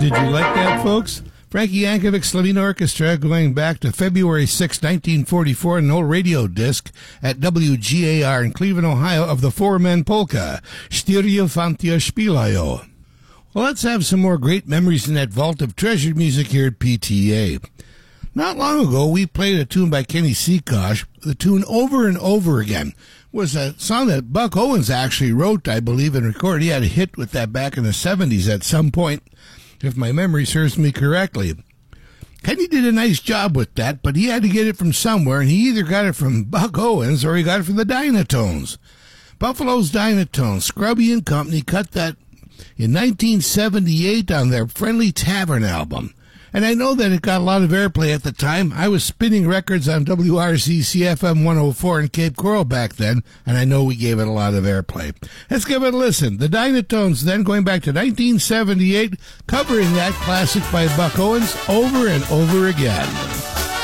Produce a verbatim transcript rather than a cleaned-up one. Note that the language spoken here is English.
Did you like that, folks? Frankie Yankovic Slovene Orchestra going back to February sixth, nineteen forty-four, an old radio disc at W G A R in Cleveland, Ohio, of the Four Men Polka, Styria Fantia Spielajo. Well, let's have some more great memories in that vault of treasured music here at P T A. Not long ago, we played a tune by Kenny Seakosh. The tune Over and Over Again was a song that Buck Owens actually wrote, I believe, and recorded. He had a hit with that back in the seventies at some point, if my memory serves me correctly. Kenny did a nice job with that, but he had to get it from somewhere, and he either got it from Buck Owens or he got it from the Dynatones. Buffalo's Dynatones, Scrubby and Company, cut that in nineteen seventy-eight on their Friendly Tavern album. And I know that it got a lot of airplay at the time. I was spinning records on W R C C F M one oh four in Cape Coral back then, and I know we gave it a lot of airplay. Let's give it a listen. The Dynatones, then going back to nineteen seventy-eight, covering that classic by Buck Owens, Over and Over Again.